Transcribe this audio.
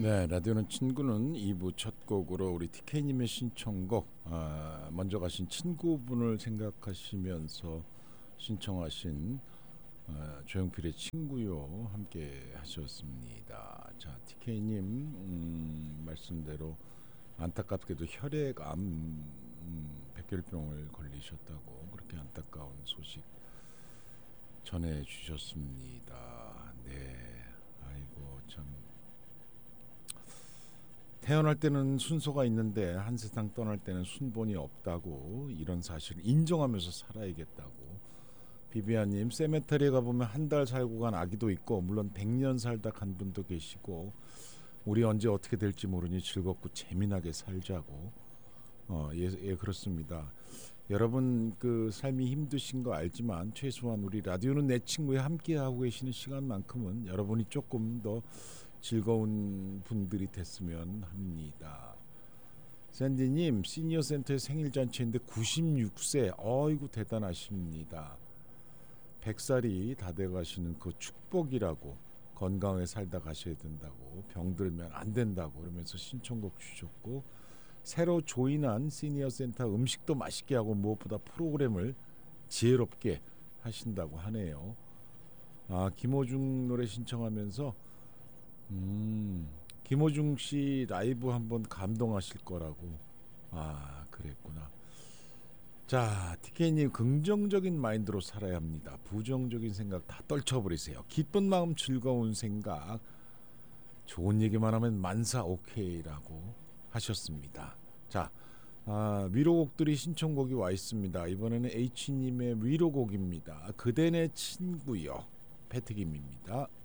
네, 라디오는 친구는 2부 첫 곡으로 우리 TK님의 신청곡 먼저 가신 친구분을 생각하시면서 신청하신 조용필의 친구요 함께 하셨습니다. 자, TK님 말씀대로 안타깝게도 혈액암 백혈병을 걸리셨다고 그렇게 안타까운 소식 전해주셨습니다. 네, 아이고 참. 태어날 때는 순서가 있는데 한 세상 떠날 때는 순번이 없다고 이런 사실을 인정하면서 살아야겠다고 비비아님 세메터리에 가보면 한 달 살고 간 아기도 있고 물론 100년 살다 간 분도 계시고 우리 언제 어떻게 될지 모르니 즐겁고 재미나게 살자고 예, 그렇습니다. 여러분 그 삶이 힘드신 거 알지만 최소한 우리 라디오는 내 친구에 함께하고 계시는 시간만큼은 여러분이 조금 더 즐거운 분들이 됐으면 합니다. 샌디님 시니어 센터의 생일 잔치인데 96세 어이구 대단하십니다. 100살이 다 돼가시는 그 축복이라고 건강하게 살다 가셔야 된다고 병들면 안 된다고 그러면서 신청곡 주셨고 새로 조인한 시니어 센터 음식도 맛있게 하고 무엇보다 프로그램을 지혜롭게 하신다고 하네요. 김호중 노래 신청하면서 김호중 씨 라이브 한번 감동하실 거라고. 그랬구나. 자, TK님 긍정적인 마인드로 살아야 합니다. 부정적인 생각 다 떨쳐버리세요. 기쁜 마음 즐거운 생각 좋은 얘기만 하면 만사 오케이라고 하셨습니다. 자, 위로곡들이 신청곡이 와 있습니다. 이번에는 H님의 위로곡입니다. 그대 내 친구요. 패트김입니다.